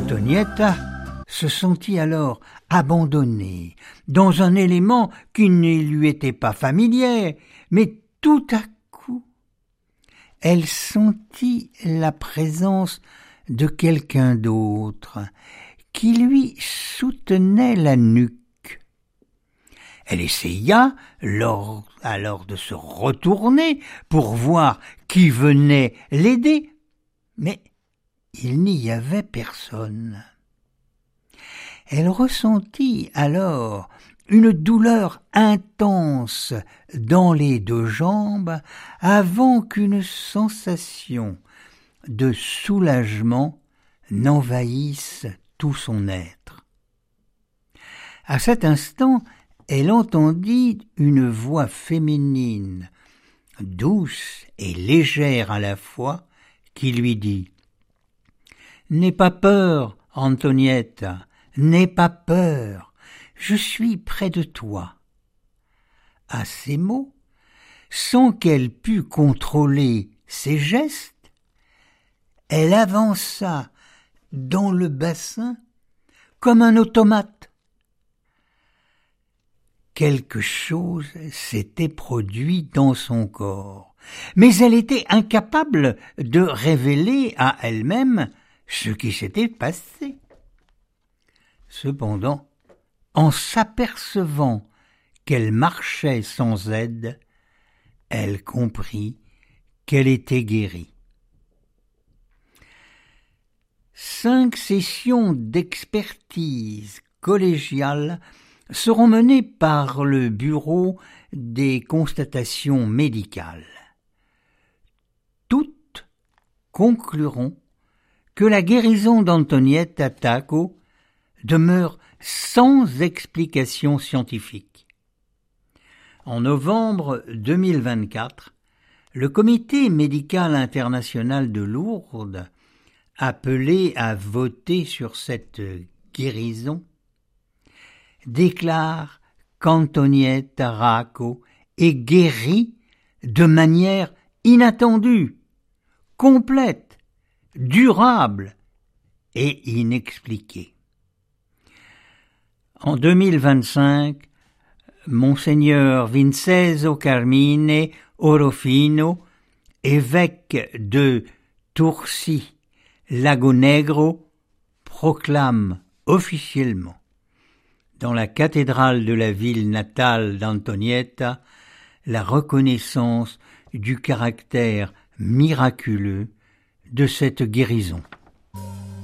Antonietta se sentit alors abandonnée dans un élément qui ne lui était pas familier, mais tout à coup, elle sentit la présence de quelqu'un d'autre qui lui soutenait la nuque. Elle essaya alors de se retourner pour voir qui venait l'aider, mais il n'y avait personne. Elle ressentit alors une douleur intense dans les deux jambes avant qu'une sensation de soulagement n'envahisse tout son être. À cet instant, elle entendit une voix féminine, douce et légère à la fois, qui lui dit « N'aie pas peur, Antonietta, n'aie pas peur, je suis près de toi. » À ces mots, sans qu'elle pût contrôler ses gestes, elle avança dans le bassin comme un automate. Quelque chose s'était produit dans son corps, mais elle était incapable de révéler à elle-même ce qui s'était passé. Cependant, en s'apercevant qu'elle marchait sans aide, elle comprit qu'elle était guérie. 5 sessions d'expertise collégiale seront menées par le Bureau des constatations médicales. Toutes concluront que la guérison d'Antonietta Tacco demeure sans explication scientifique. En novembre 2024, le Comité médical international de Lourdes, appelé à voter sur cette guérison, déclare qu'Antonietta Tacco est guérie de manière inattendue, complète, durable et inexpliquée. En 2025, Monseigneur Vincenzo Carmine Orofino, évêque de Tursi Lago Negro, proclame officiellement dans la cathédrale de la ville natale d'Antonietta la reconnaissance du caractère miraculeux de cette guérison.